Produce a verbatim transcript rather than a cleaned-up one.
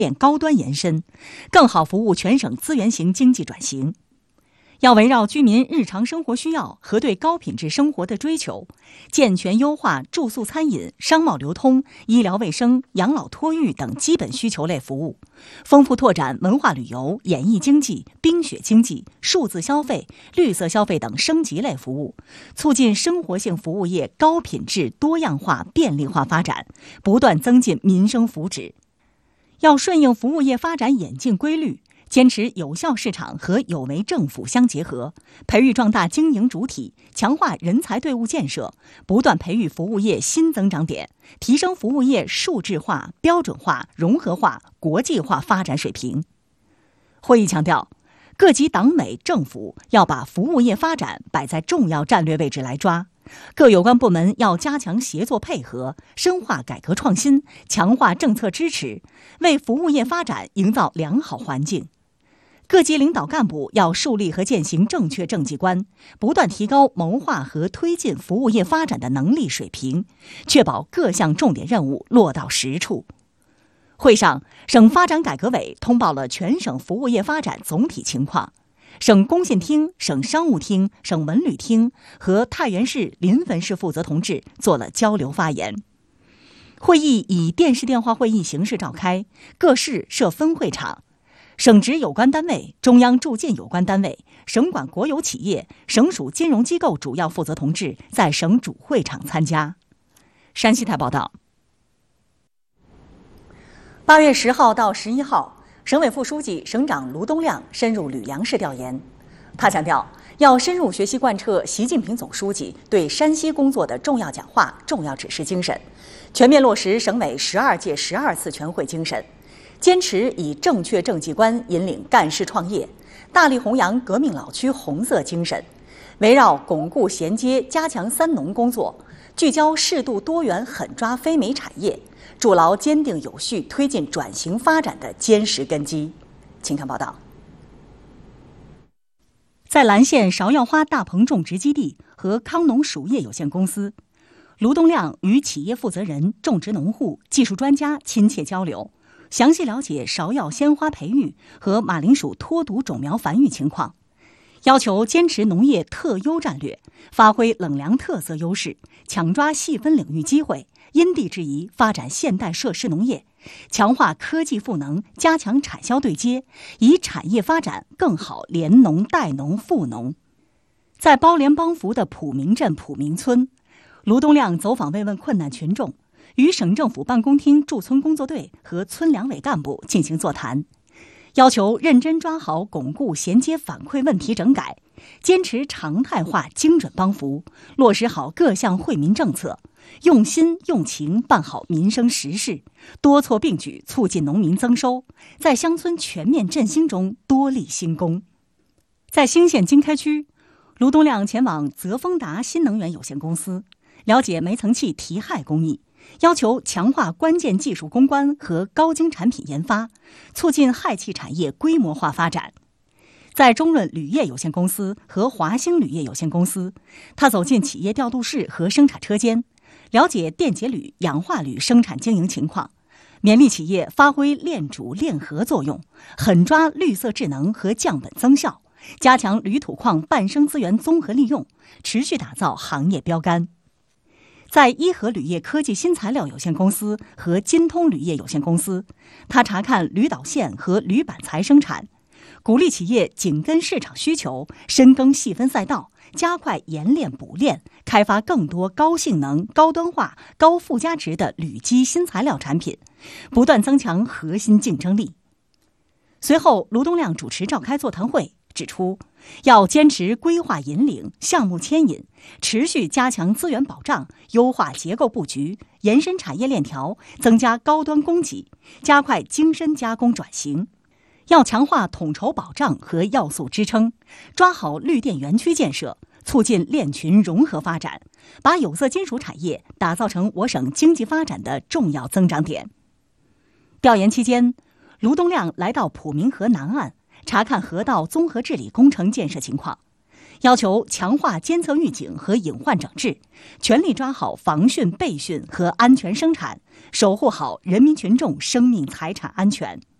链高端延伸，更好服务全省资源型经济转型。要围绕居民日常生活需要和对高品质生活的追求，健全优化住宿餐饮、商贸流通、医疗卫生、养老托育等基本需求类服务，丰富拓展文化旅游、演艺经济、冰雪经济、数字消费、绿色消费等升级类服务，促进生活性服务业高品质、多样化、便利化发展，不断增进民生福祉。要顺应服务业发展演进规律，坚持有效市场和有为政府相结合，培育壮大经营主体，强化人才队伍建设，不断培育服务业新增长点，提升服务业数字化、标准化、融合化、国际化发展水平。会议强调，各级党委政府要把服务业发展摆在重要战略位置来抓，各有关部门要加强协作配合，深化改革创新，强化政策支持，为服务业发展营造良好环境。各级领导干部要树立和践行正确政绩观，不断提高谋划和推进服务业发展的能力水平，确保各项重点任务落到实处。会上，省发展改革委通报了全省服务业发展总体情况，省工信厅、省商务厅、省文旅厅和太原市、临汾市负责同志做了交流发言。会议以电视电话会议形式召开，各市设分会场。省直有关单位、中央驻晋有关单位、省管国有企业、省属金融机构主要负责同志在省主会场参加。山西台报道。八月十号到十一号，省委副书记、省长卢东亮深入吕梁市调研。他强调，要深入学习贯彻习近平总书记对山西工作的重要讲话、重要指示精神，全面落实省委十二届十二次全会精神。坚持以正确政绩观引领干事创业，大力弘扬革命老区红色精神，围绕巩固衔接、加强三农工作，聚焦适度多元狠抓非煤产业，筑牢坚定有序推进转型发展的坚实根基。请看报道。在兰县芍药花大棚种植基地和康农属业有限公司，卢东亮与企业负责人、种植农户、技术专家亲切交流，详细了解芍药鲜花培育和马铃薯脱毒种苗繁育情况，要求坚持农业特优战略，发挥冷粮特色优势，抢抓细分领域机会，因地制宜发展现代设施农业，强化科技赋能，加强产销对接，以产业发展更好联农带农赋农。在包联帮扶的普明镇普明村，卢东亮走访慰问困难群众，与省政府办公厅驻村工作队和村两委干部进行座谈，要求认真抓好巩固衔接反馈问题整改，坚持常态化精准帮扶，落实好各项惠民政策，用心用情办好民生实事，多措并举促进农民增收，在乡村全面振兴中多立新功。在兴县经开区，卢东亮前往泽丰达新能源有限公司，了解煤层气提氦工艺，要求强化关键技术攻关和高精产品研发，促进氦气产业规模化发展。在中润铝业有限公司和华兴铝业有限公司，他走进企业调度室和生产车间，了解电解铝、氧化铝生产经营情况，勉励企业发挥链主链合作用，狠抓绿色智能和降本增效，加强铝土矿伴生资源综合利用，持续打造行业标杆。在伊和铝业科技新材料有限公司和金通铝业有限公司，他查看铝导线和铝板材生产，鼓励企业紧跟市场需求，深耕细分赛道，加快研炼补炼，开发更多高性能、高端化、高附加值的铝基新材料产品，不断增强核心竞争力。随后，卢东亮主持召开座谈会，指出要坚持规划引领、项目牵引，持续加强资源保障，优化结构布局，延伸产业链条，增加高端供给，加快精深加工转型。要强化统筹保障和要素支撑，抓好绿电园区建设，促进链群融合发展，把有色金属产业打造成我省经济发展的重要增长点。调研期间，卢东亮来到普明河南岸，查看河道综合治理工程建设情况， 要求强化监测预警和隐患整治，全力抓好防汛备汛和安全生产，守护好人民群众生命财产安全。